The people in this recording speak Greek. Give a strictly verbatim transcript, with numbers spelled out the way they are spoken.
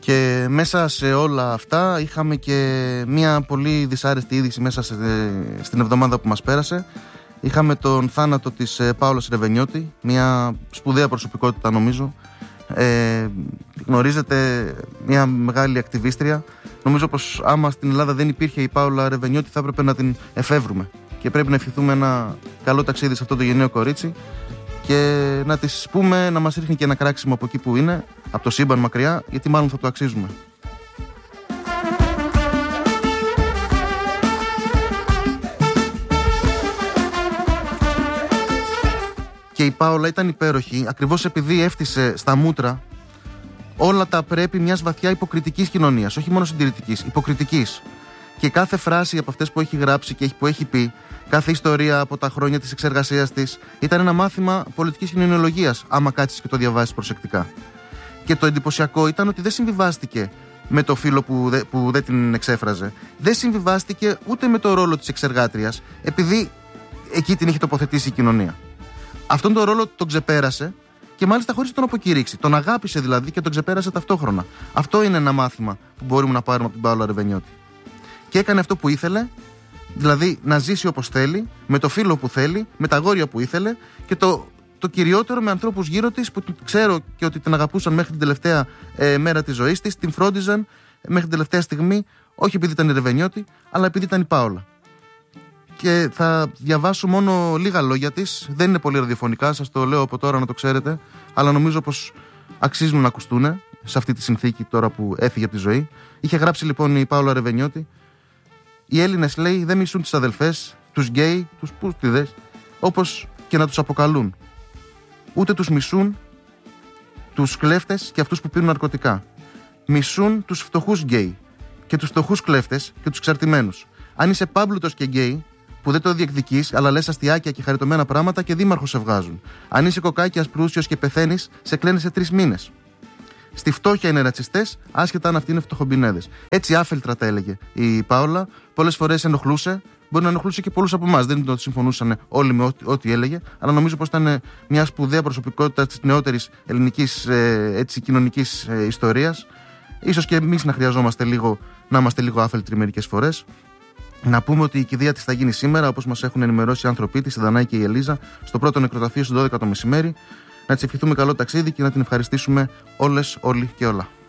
Και μέσα σε όλα αυτά είχαμε και μια πολύ δυσάρεστη είδηση μέσα σε, στην εβδομάδα που μας πέρασε. Είχαμε τον θάνατο της Πάολας Ρεβενιώτη, μια σπουδαία προσωπικότητα νομίζω. Ε, γνωρίζετε, μια μεγάλη ακτιβίστρια. Νομίζω πως άμα στην Ελλάδα δεν υπήρχε η Πάολα Ρεβενιώτη θα έπρεπε να την εφεύρουμε. Και πρέπει να ευχηθούμε ένα καλό ταξίδι σε αυτό το γενναίο κορίτσι και να της πούμε να μας ρίχνει και ένα κράξιμο από εκεί που είναι, από το σύμπαν μακριά, γιατί μάλλον θα το αξίζουμε. Και η Πάολα ήταν υπέροχη, ακριβώς επειδή έφτιασε στα μούτρα όλα τα πρέπει μιας βαθιά υποκριτικής κοινωνίας, όχι μόνο συντηρητικής, υποκριτικής. Και κάθε φράση από αυτές που έχει γράψει και που έχει πει, κάθε ιστορία από τα χρόνια της εξεργασίας της, ήταν ένα μάθημα πολιτικής κοινωνιολογίας, άμα κάτσεις και το διαβάσεις προσεκτικά. Και το εντυπωσιακό ήταν ότι δεν συμβιβάστηκε με το φύλο που, δε, που δεν την εξέφραζε. Δεν συμβιβάστηκε ούτε με το ρόλο της εξεργάτριας, επειδή εκεί την είχε τοποθετήσει η κοινωνία. Αυτόν τον ρόλο τον ξεπέρασε και μάλιστα χωρίς να τον αποκηρύξει. Τον αγάπησε δηλαδή και τον ξεπέρασε ταυτόχρονα. Αυτό είναι ένα μάθημα που μπορούμε να πάρουμε από την Πάολα Ρεβενιώτη. Και έκανε αυτό που ήθελε, δηλαδή να ζήσει όπως θέλει, με το φίλο που θέλει, με τα αγόρια που ήθελε και το, το κυριότερο με ανθρώπους γύρω της που ξέρω και ότι την αγαπούσαν μέχρι την τελευταία ε, μέρα της ζωής της, την φρόντιζαν μέχρι την τελευταία στιγμή, όχι επειδή ήταν η Ρεβενιώτη, αλλά επειδή ήταν η Πάολα. Και θα διαβάσω μόνο λίγα λόγια της, δεν είναι πολύ ραδιοφωνικά, σας το λέω από τώρα να το ξέρετε, αλλά νομίζω πως αξίζουν να ακουστούν σε αυτή τη συνθήκη τώρα που έφυγε από τη ζωή. Είχε γράψει λοιπόν η Πάολα Ρεβενιώτη: οι Έλληνες, λέει, δεν μισούν τις αδελφές, τους γκέι, τους πούστιδες, όπως και να τους αποκαλούν. Ούτε τους μισούν τους κλέφτες και αυτούς που πίνουν ναρκωτικά. Μισούν τους φτωχούς γκέι και τους φτωχούς κλέφτες και τους εξαρτημένους. Αν είσαι πάμπλουτος και γκέι, που δεν το διεκδικείς, αλλά λες αστιάκια και χαριτωμένα πράγματα και δήμαρχο σε βγάζουν. Αν είσαι κοκάκιας πλούσιος και πεθαίνεις, σε κλαίνε σε τρεις μήνες. Στη φτώχεια είναι ρατσιστές, άσχετα αν αυτοί είναι φτωχομπινέδες. Έτσι άφελτρα τα έλεγε η Πάολα. Πολλές φορές ενοχλούσε. Μπορεί να ενοχλούσε και πολλούς από εμάς. Δεν είναι ότι συμφωνούσαν όλοι με ό,τι, ό,τι έλεγε, αλλά νομίζω πως ήταν μια σπουδαία προσωπικότητα της νεότερης ελληνικής ε, κοινωνικής ε, ιστορίας. Ίσως και εμείς να χρειαζόμαστε λίγο, να είμαστε λίγο άφελτροι μερικές φορές. Να πούμε ότι η κηδεία της θα γίνει σήμερα, όπως μας έχουν ενημερώσει οι άνθρωποι της, η Δανάη και η Ελίζα, στο πρώτο νεκροταφείο στις δώδεκα το μεσημέρι. Να της ευχηθούμε καλό ταξίδι και να την ευχαριστήσουμε όλες, όλοι και όλα.